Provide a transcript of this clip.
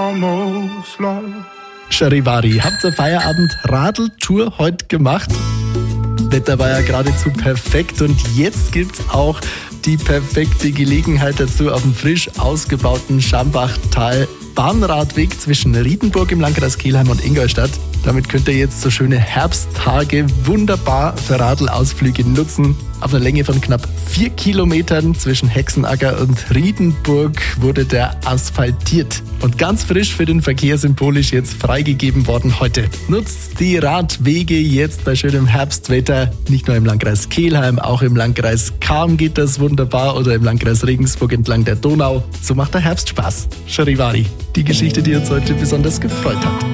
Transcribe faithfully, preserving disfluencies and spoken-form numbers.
almost lost. Charivari, habt ihr Feierabend Radeltour heute gemacht? Wetter war ja geradezu perfekt und jetzt gibt's auch die perfekte Gelegenheit dazu auf dem frisch ausgebauten Schambachtal Bahnradweg zwischen Riedenburg im Landkreis Kelheim und Ingolstadt. Damit könnt ihr jetzt so schöne Herbsttage wunderbar für Radelausflüge nutzen. Auf einer Länge von knapp vier Kilometern zwischen Hexenacker und Riedenburg wurde der asphaltiert. Und ganz frisch für den Verkehr symbolisch jetzt freigegeben worden heute. Nutzt die Radwege jetzt bei schönem Herbstwetter. Nicht nur im Landkreis Kelheim, auch im Landkreis Cham geht das wunderbar oder im Landkreis Regensburg entlang der Donau. So macht der Herbst Spaß. Charivari, die Geschichte, die uns heute besonders gefreut hat.